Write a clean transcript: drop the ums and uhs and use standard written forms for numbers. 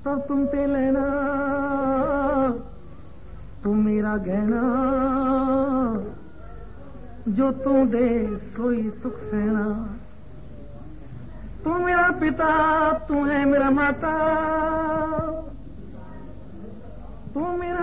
सब तुम ते लेना, तू मेरा गहना, जो तू दे सोई सुख सेना। तू मेरा पिता, तू है मेरा माता, तू मेरा